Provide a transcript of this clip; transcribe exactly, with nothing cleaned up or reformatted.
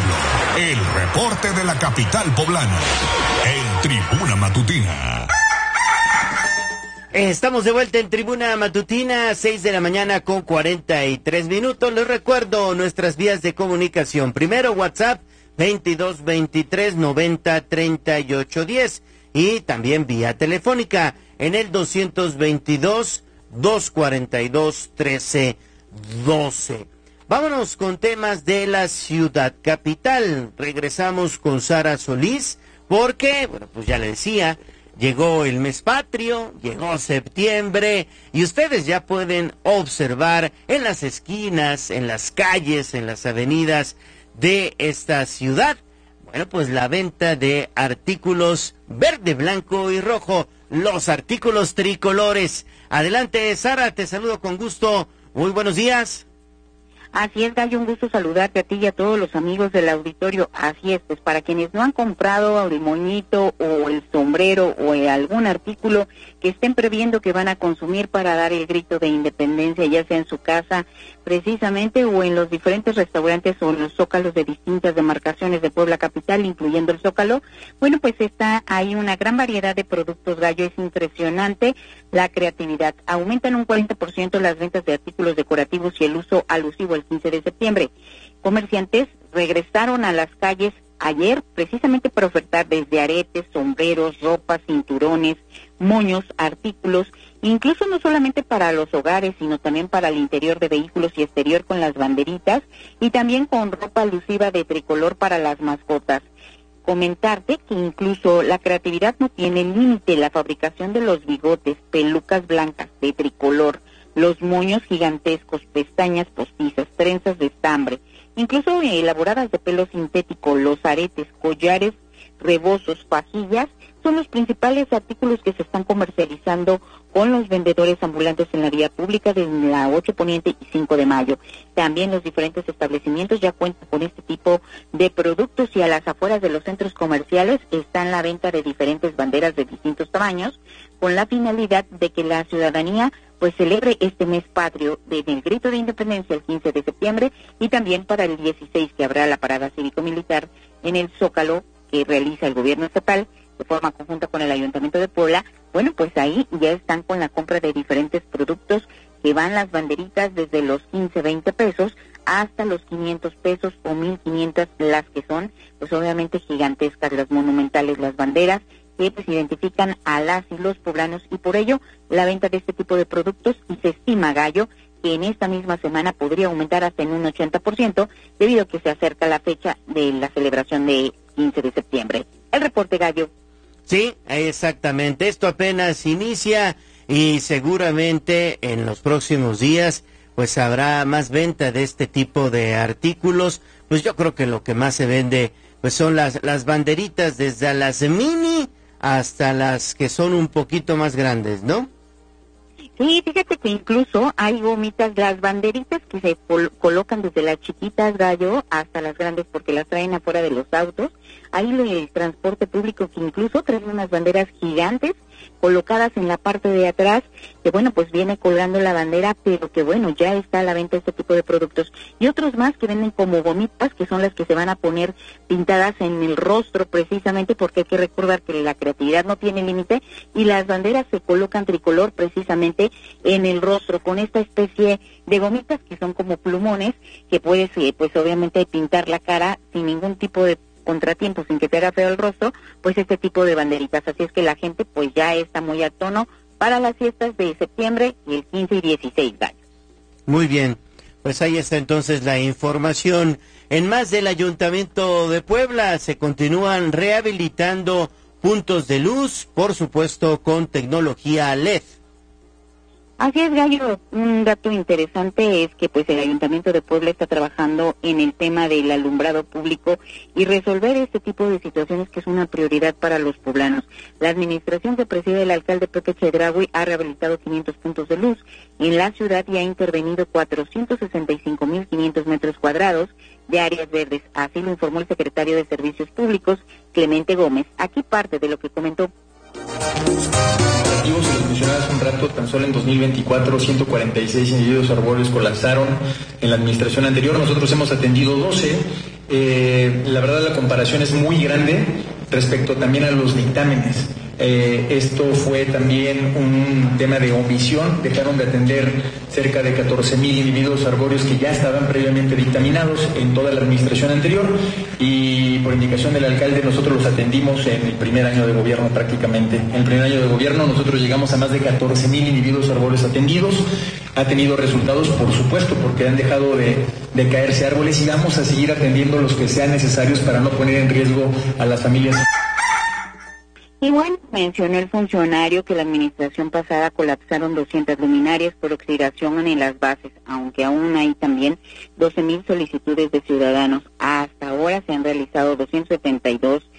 pueblo. El reporte de la capital poblana. En Tribuna Matutina. Estamos de vuelta en Tribuna Matutina, seis de la mañana con cuarenta y tres minutos. Les recuerdo nuestras vías de comunicación. Primero, WhatsApp veintidós veintitrés noventa treinta y ocho diez. Y también vía telefónica en el doscientos veintidós doscientos cuarenta y dos trece doce. Vámonos con temas de la ciudad capital. Regresamos con Sara Solís porque, bueno, pues ya le decía, llegó el mes patrio, llegó septiembre y ustedes ya pueden observar en las esquinas, en las calles, en las avenidas de esta ciudad, bueno, pues la venta de artículos verde, blanco y rojo, los artículos tricolores. Adelante, Sara, te saludo con gusto. Muy buenos días. Así es, Gallo, un gusto saludarte a ti y a todos los amigos del auditorio. Así es, pues para quienes no han comprado el moñito o el sombrero o algún artículo que estén previendo que van a consumir para dar el grito de independencia, ya sea en su casa precisamente o en los diferentes restaurantes o en los zócalos de distintas demarcaciones de Puebla Capital, incluyendo el Zócalo, bueno, pues está ahí una gran variedad de productos, Gallo. Es impresionante la creatividad. Aumentan un cuarenta por ciento las ventas de artículos decorativos y el uso alusivo el quince de septiembre. Comerciantes regresaron a las calles ayer precisamente para ofertar desde aretes, sombreros, ropas, cinturones, moños, artículos, incluso no solamente para los hogares, sino también para el interior de vehículos y exterior con las banderitas y también con ropa alusiva de tricolor para las mascotas. Comentarte que incluso la creatividad no tiene límite. La fabricación de los bigotes, pelucas blancas de tricolor, los moños gigantescos, pestañas postizas, trenzas de estambre, incluso elaboradas de pelo sintético, los aretes, collares, rebozos, fajillas, son los principales artículos que se están comercializando con los vendedores ambulantes en la vía pública desde la ocho Poniente y cinco de Mayo. También los diferentes establecimientos ya cuentan con este tipo de productos y a las afueras de los centros comerciales están la venta de diferentes banderas de distintos tamaños con la finalidad de que la ciudadanía pues celebre este mes patrio desde el grito de independencia el quince de septiembre y también para el dieciséis que habrá la parada cívico-militar en el Zócalo que realiza el gobierno estatal de forma conjunta con el Ayuntamiento de Puebla. Bueno, pues ahí ya están con la compra de diferentes productos que van las banderitas desde los quince, veinte pesos hasta los quinientos pesos o mil quinientos, las que son pues obviamente gigantescas, las monumentales, las banderas que pues identifican a las y los poblanos y por ello la venta de este tipo de productos y se estima, Gallo, que en esta misma semana podría aumentar hasta en un ochenta por ciento debido a que se acerca la fecha de la celebración de quince de septiembre. El reporte, Gallo. Sí, exactamente. Esto apenas inicia y seguramente en los próximos días pues habrá más venta de este tipo de artículos. Pues yo creo que lo que más se vende pues son las, las banderitas desde las mini hasta las que son un poquito más grandes, ¿no? Sí, fíjate que incluso hay gomitas, las banderitas que se col- colocan desde las chiquitas, Gallo, hasta las grandes porque las traen afuera de los autos. Hay el transporte público que incluso trae unas banderas gigantes colocadas en la parte de atrás, que bueno, pues viene colgando la bandera, pero que bueno, ya está a la venta este tipo de productos. Y otros más que venden como gomitas, que son las que se van a poner pintadas en el rostro precisamente, porque hay que recordar que la creatividad no tiene límite, y las banderas se colocan tricolor precisamente en el rostro, con esta especie de gomitas que son como plumones, que puedes, eh, pues obviamente pintar la cara sin ningún tipo de contratiempo, sin que te haga feo el rostro, pues este tipo de banderitas. Así es que la gente pues ya está muy a tono para las fiestas de septiembre y el quince y dieciséis de año. Muy bien, pues ahí está entonces la información. En más del Ayuntamiento de Puebla se continúan rehabilitando puntos de luz, por supuesto con tecnología L E D. Así es, Gallo. Un dato interesante es que pues el Ayuntamiento de Puebla está trabajando en el tema del alumbrado público y resolver este tipo de situaciones que es una prioridad para los poblanos. La administración que preside el alcalde Pepe Chedraui ha rehabilitado quinientos puntos de luz en la ciudad y ha intervenido cuatrocientos sesenta y cinco mil quinientos metros cuadrados de áreas verdes. Así lo informó el secretario de Servicios Públicos, Clemente Gómez. Aquí parte de lo que comentó. Se los mencionaba hace un rato, tan solo en dos mil veinticuatro ciento cuarenta y seis individuos arbóreos colapsaron. En la administración anterior nosotros hemos atendido doce Eh, la verdad la comparación es muy grande respecto también a los dictámenes. Eh, esto fue también un tema de omisión, dejaron de atender cerca de catorce mil individuos arbóreos que ya estaban previamente dictaminados en toda la administración anterior, y por indicación del alcalde nosotros los atendimos en el primer año de gobierno prácticamente. En el primer año de gobierno nosotros llegamos a más de catorce mil individuos arbóreos atendidos. Ha tenido resultados, por supuesto, porque han dejado de, de caerse árboles, y vamos a seguir atendiendo los que sean necesarios para no poner en riesgo a las familias. Y bueno, mencionó el funcionario que la administración pasada colapsaron doscientas luminarias por oxidación en las bases, aunque aún hay también doce mil solicitudes de ciudadanos. Hasta ahora se han realizado doscientos setenta y dos